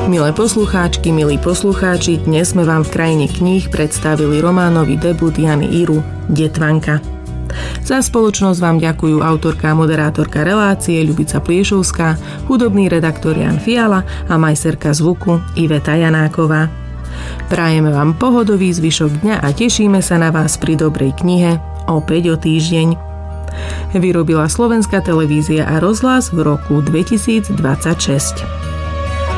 Milé poslucháčky, milí poslucháči, dnes sme vám v krajine kníh predstavili románový debut Jany Iru Detvanka. Za spoločnosť vám ďakujú autorka a moderátorka relácie Ľubica Pliešovská, hudobný redaktor Jan Fiala a majsterka zvuku Iveta Janáková. Prajeme vám pohodový zvyšok dňa a tešíme sa na vás pri dobrej knihe opäť o týždeň. Vyrobila Slovenská televízia a rozhlas v roku 2026.